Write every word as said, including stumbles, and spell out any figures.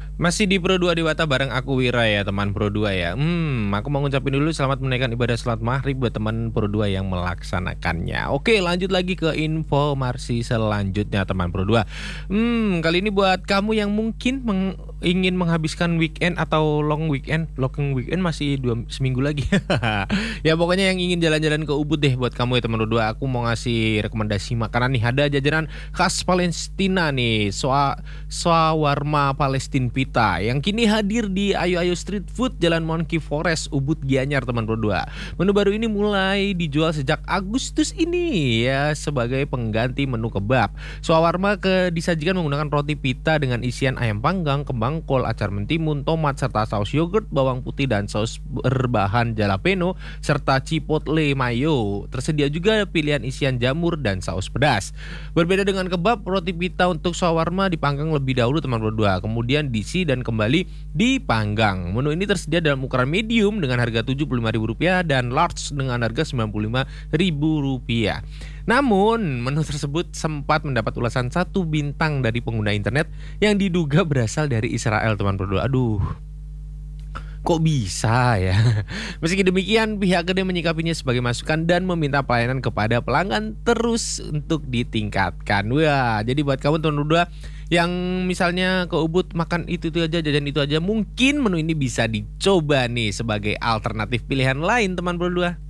Masih di Pro dua Dewata bareng aku Wira ya teman Pro dua ya. Hmm, aku mau ngucapin dulu selamat menunaikan ibadah salat maghrib buat teman Pro dua yang melaksanakannya. Oke, lanjut lagi ke informasi selanjutnya teman Pro dua. Hmm, kali ini buat kamu yang mungkin meng- ingin menghabiskan weekend atau long weekend, long weekend masih dua seminggu lagi. Ya pokoknya yang ingin jalan-jalan ke Ubud deh buat kamu ya teman Pro dua. Aku mau ngasih rekomendasi makanan nih. Ada jajanan khas Palestina nih, soa Shawarma Palestine Pita yang kini hadir di Ayo Ayo Street Food Jalan Monkey Forest Ubud Gianyar teman berdua. Menu baru ini mulai dijual sejak Agustus ini ya sebagai pengganti menu kebab. Shawarma ke disajikan menggunakan roti pita dengan isian ayam panggang, kembang kol, acar mentimun, tomat serta saus yogurt, bawang putih dan saus berbahan jalapeno serta chipotle mayo. Tersedia juga pilihan isian jamur dan saus pedas. Berbeda dengan kebab, roti pita untuk shawarma dipanggang lebih dahulu teman berdua, kemudian diisi dan kembali dipanggang. Menu ini tersedia dalam ukuran medium dengan harga tujuh puluh lima ribu rupiah dan large dengan harga sembilan puluh lima ribu rupiah. Namun, menu tersebut sempat mendapat ulasan satu bintang dari pengguna internet yang diduga berasal dari Israel teman berdua. Aduh, kok bisa ya? Meski demikian, pihak kedai menyikapinya sebagai masukan dan meminta pelayanan kepada pelanggan terus untuk ditingkatkan. Wah, jadi buat kamu teman berdua yang misalnya ke Ubud makan itu itu aja, jajan itu aja, mungkin menu ini bisa dicoba nih sebagai alternatif pilihan lain teman berdua.